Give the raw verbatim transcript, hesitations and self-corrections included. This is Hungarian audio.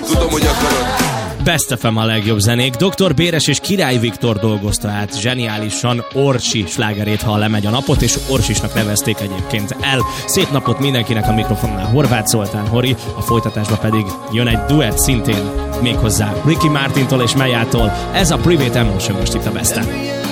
tudom, hogy akarod. Best ef em a legjobb zenék. doktor Béres és Király Viktor dolgozta át zseniálisan Orsi slágerét, ha lemegy a napot, és Orsisnak nevezték egyébként el. Szép napot mindenkinek, a mikrofonnál Horváth Zoltán Hori, a folytatásban pedig jön egy duett szintén, méghozzá Ricky Martintól és Mejától. Ez a Private Emotion most itt a Best-en.